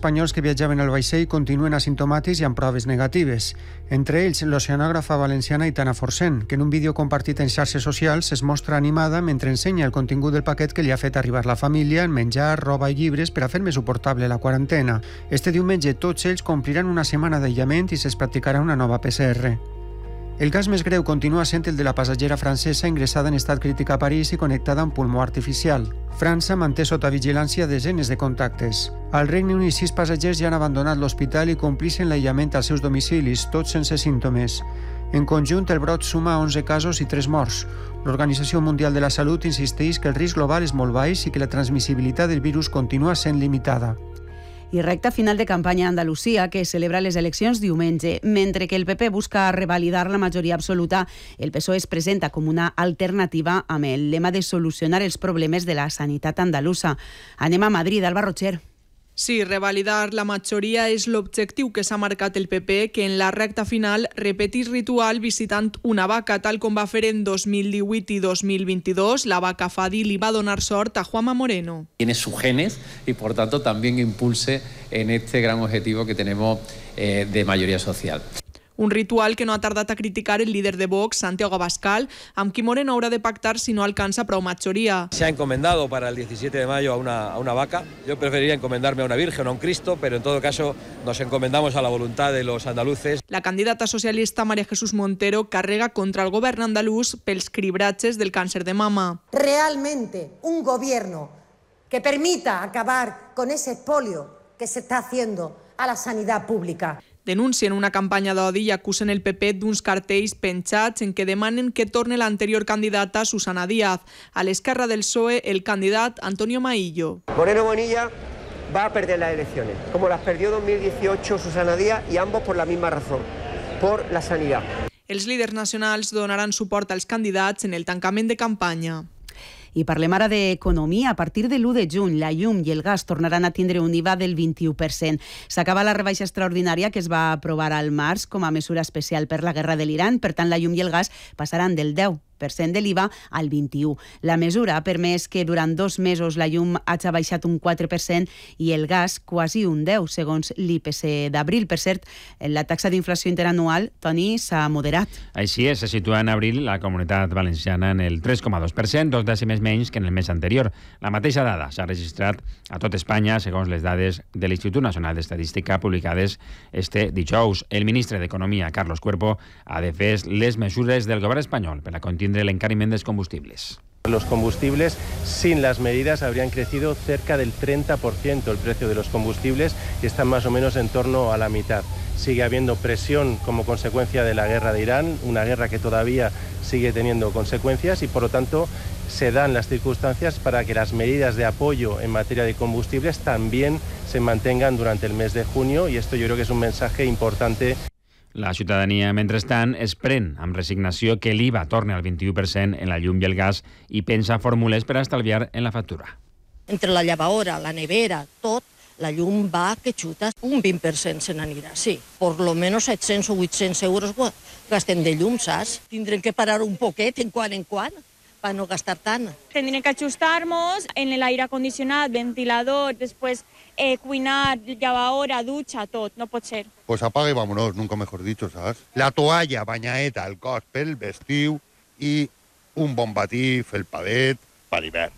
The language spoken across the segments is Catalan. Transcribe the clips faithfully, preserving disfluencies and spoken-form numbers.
espanyols que viatjaven al vaixell continuen asimptomàtics i amb proves negatives. Entre ells, l'oceanògrafa valenciana Aitana Forcent, que en un vídeo compartit en xarxes socials es mostra animada mentre ensenya el contingut del paquet que li ha fet arribar la família en menjar, roba i llibres per a fer més suportable la quarantena. Este diumenge tots ells compliran una setmana d'aïllament i se'ls practicarà una nova P C R. El cas més greu continua sent el de la passatgera francesa ingressada en estat crític a París i connectada amb pulmó artificial. França manté sota vigilància desenes de contactes. Al Regne Unit, sis passatgers ja han abandonat l'hospital i complixen l'aïllament als seus domicilis, tots sense símptomes. En conjunt, el brot suma onze casos i tres morts. L'Organització Mundial de la Salut insisteix que el risc global és molt baix i que la transmissibilitat del virus continua sent limitada. I recta final de campanya a Andalusia, que celebra les eleccions diumenge. Mentre que el P P busca revalidar la majoria absoluta, el P S O E es presenta com una alternativa amb el lema de solucionar els problemes de la sanitat andalusa. Anem a Madrid, Alba Rocher. Sí, revalidar la majoria és l'objectiu que s'ha marcat el P P, que en la recta final repetís ritual visitant una vaca, tal com va fer en dos mil divuit i dos mil vint-i-dos. La vaca Fadi li va donar sort a Juanma Moreno. Tiene sus genes y por tanto también impulse en este gran objetivo que tenemos eh, de mayoría social. Un ritual que no ha tardat a criticar el líder de Vox, Santiago Abascal, amb qui Moreno haurà de pactar si no alcanza prou majoria. Se ha encomendado para el diecisiete de mayo a una, a una vaca. Yo preferiría encomendarme a una virgen o a un Cristo, pero en todo caso nos encomendamos a la voluntad de los andaluces. La candidata socialista María Jesús Montero carrega contra el govern andalús pels cribratges del càncer de mama. Realmente un gobierno que permita acabar con ese expolio que se está haciendo a la sanidad pública. Denuncien una campanya d'odi i acusen el P P d'uns cartells penjats en què demanen que torne l'anterior candidata Susana Díaz. A l'esquerra del P S O E, el candidat Antonio Maillo. Moreno Bonilla va a perder las elecciones, como las perdió en dos mil dieciocho Susana Díaz, y ambos por la misma razón, por la sanidad. Els líders nacionals donaran suport als candidats en el tancament de campanya. I parlem ara d'economia. A partir de l'u de juny, la llum i el gas tornaran a tindre un I V A del vint-i-u per cent. S'acaba la rebaixa extraordinària que es va aprovar al març com a mesura especial per la guerra de l'Iran. Per tant, la llum i el gas passaran del deu per cent de l'I V A al vint-i-u. La mesura ha permès que durant dos mesos la llum hagi baixat un quatre per cent i el gas quasi un deu, segons l'I P C d'abril. Per cert, la taxa d'inflació interanual, Toni, s'ha moderat. Així és, se situa en abril la Comunitat Valenciana en el tres coma dos per cent, dos dècimes menys que en el mes anterior. La mateixa dada s'ha registrat a tot Espanya, segons les dades de l'Institut Nacional d'Estadística publicades este dijous. El ministre d'Economia, Carlos Cuerpo, ha defès les mesures del govern espanyol per a continuar el encariment dels combustibles. Los combustibles, sin las medidas, habrían crecido cerca del treinta por ciento el precio de los combustibles y están más o menos en torno a la mitad. Sigue habiendo presión como consecuencia de la guerra de Irán, una guerra que todavía sigue teniendo consecuencias y, por lo tanto, se dan las circunstancias para que las medidas de apoyo en materia de combustibles también se mantengan durante el mes de junio, y esto yo creo que es un mensaje importante. La ciutadania, mentrestant, es pren amb resignació que l'I V A torni al vint-i-u per cent en la llum i el gas i pensa fórmules per a estalviar en la factura. Entre la llavadora, la nevera, tot, la llum va que xuta. Un vint per cent se n'anirà, sí. Por lo menos set-cents o vuit-cents euros gastem de llum, saps? Tindrem que parar un poquet en quan en quan para no gastar tant. Tendrem que ajustarnos en el aire acondicionat, ventilador, después eh, cuinar, lavadora, ducha, tot, no pot ser. Pues apaga y vámonos, nunca mejor dicho, ¿sabes? La toalla, banyaeta, el cos pel vestiu i un bon batí felpadet per hivern.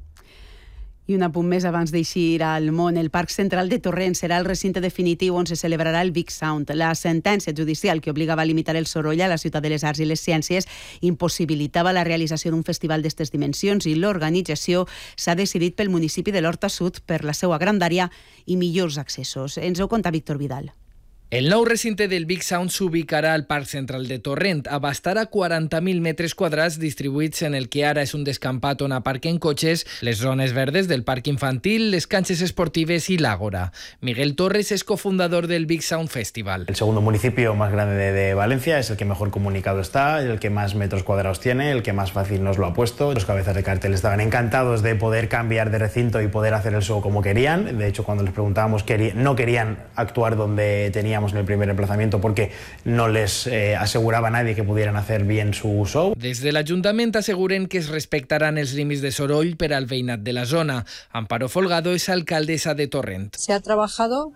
I un apunt més abans d'eixir al món. El Parc Central de Torrent serà el recinte definitiu on se celebrarà el Big Sound. La sentència judicial que obligava a limitar el soroll a la Ciutat de les Arts i les Ciències impossibilitava la realització d'un festival d'aquestes dimensions i l'organització s'ha decidit pel municipi de l'Horta Sud per la seva grandària i millors accessos. Ens ho conta Víctor Vidal. El nou recinte del Big Sound s'ubicarà al Parc Central de Torrent. Abastarà quaranta mil metres quadrats distribuïts en el que ara és un descampat on aparquen cotxes, les zones verdes del parc infantil, les canchas esportives y l'Ágora. Miguel Torres es cofundador del Big Sound Festival. El segundo municipio más grande de, de Valencia, es el que mejor comunicado está, el que más metros cuadrados tiene, el que más fácil nos lo ha puesto. Los cabezas de cartel estaban encantados de poder cambiar de recinto y poder hacer el show como querían. De hecho, cuando les preguntábamos, quería, no querían actuar donde tenían en el primer emplazamiento porque no les eh, aseguraba a nadie que pudieran hacer bien su show. Des de l'Ajuntament asseguren que es respectaran els límits de soroll per al veïnat de la zona. Amparo Folgado és alcaldessa de Torrent. Se ha trabajado